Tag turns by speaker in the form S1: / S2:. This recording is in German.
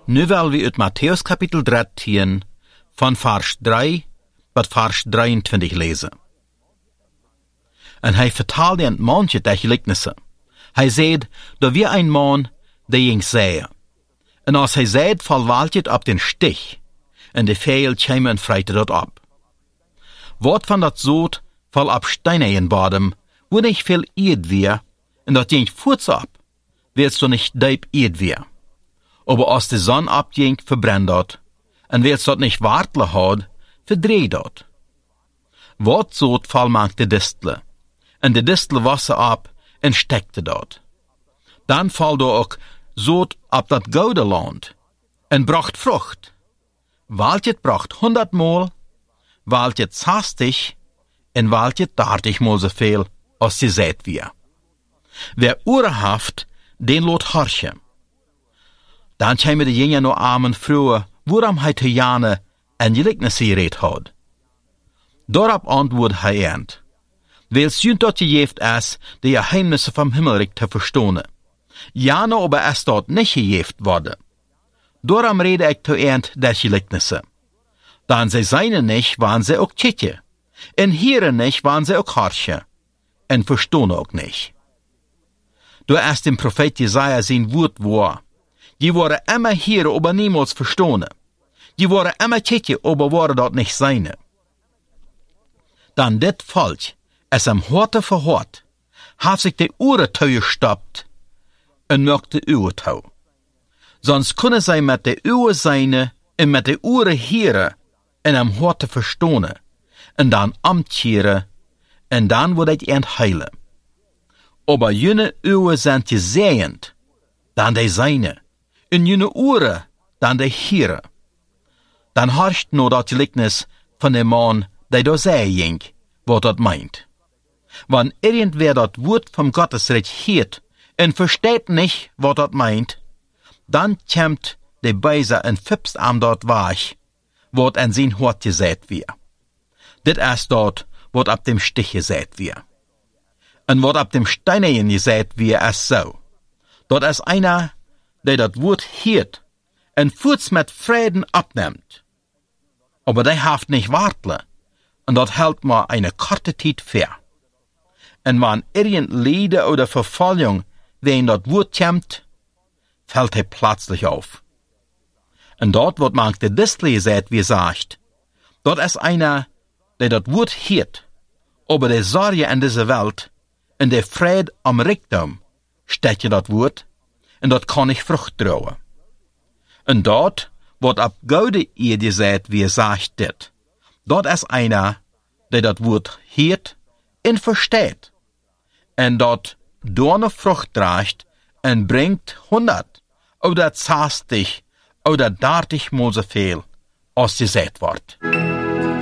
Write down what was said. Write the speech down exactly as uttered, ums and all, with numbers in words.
S1: Nu wil we uit Matthäus kapitel dertien van vers drie tot vers drieëntwintig lezen. En hij vertaalde een maandje de gelijkenissen. Hij zei, dat weer een man die ging zeeën. En als hij zei, valt het op den stich, en de veel kwamen en vreiten dat op. Wat van dat zoot val op stenen in bodem, wo nicht veel eed weer, en dat ging voets op, willst du nicht diep eed weer. Aber als de zon opging, verbrennt dat, en willst dat nicht wartle had, verdreht dat. Wat zoot val maakt de distle, en de distle wasse op, en stekte dat. Dan val do ook zoot op dat gouden land, en bracht vrucht. Waltjet bracht honderdmaal, waltjet zestig, en waltjet dertigmaal zoveel, als je zet weer. Wer oren haft, den lot horchen. Dan kwamen de jongen no armen vroegen, waarom hij te jane en gelijkenissen gereed had. Daarop antwoordde hij eind. Wel zint dat je geeft is, de geheimnissen van Himmelrijk te verstonen. Jane aber is dat niet gegeven worden. Daarom rede ik te eind der gelijkenissen. Dan zij zijn niet, waren zij ook tjetje. En hieren niet, waren zij ook hartje. En verstonen ook niet. Door is dem profeet Jesaja zijn woord waar. Die waren immer hieren, aber niemals verstonen. Die waren immer tjetje, aber waren dat niet zijne. Dan dit volk, es am Horte verhort, heeft zich de oren teugestapt en maakt de uwe touw. Sonst kunnen zij met de uwe zijne en met de oren hieren en am Horte verstonen en dan amtjeren en dan wordt het eind heilen. Aber jene uwe zijn gezegend, dan de zijne, en jene oren, dan de hieren. Dan harscht no dat gelijkenis van de man die door zij ging, wat dat meint. Wann irgendwer dat woord vom Gottesrecht heert en versteht nicht, wat dat meint, dan kämmt de Beiser en fipst am dort waag, wat en zijn hort gezet weer. Dit is dort, wat op dem Stich gezet weer. En wat op dem Steineien gezet weer is zo. Dat is einer, die dat woord heert en voets met vreden abnimmt. Aber die haft nicht wartle, en dat hält maar eine korte tijd ver. En wann irgend Lieder oder Verfolgung wen dat Wort kämmt, fällt er plötzlich auf. En dort wird man de Distel gesagt, wie sagt, dort ist einer, der dat Wort hiert, aber der Sorge in dieser Welt, in der Fried am Reichtum, steht je dat Wort, en dat kann ich Frucht trauen. En dort wird ab Gaude ihr gesagt, wie sagt dit, dort ist einer, der dat Wort hiert en versteht, en dat dorne Frucht draagt en bringt honderd oder zestig oder dertig mal so viel, als gezet wordt.